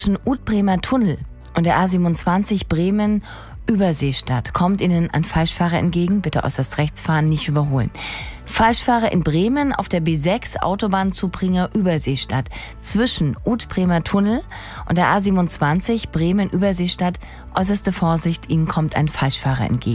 Zwischen Ut-Bremer Tunnel und der A27 Bremen Überseestadt kommt Ihnen ein Falschfahrer entgegen. Bitte äußerst rechts fahren, nicht überholen. Falschfahrer in Bremen auf der B6 Autobahnzubringer Überseestadt. Zwischen Ut-Bremer Tunnel und der A27 Bremen Überseestadt. Äußerste Vorsicht, Ihnen kommt ein Falschfahrer entgegen.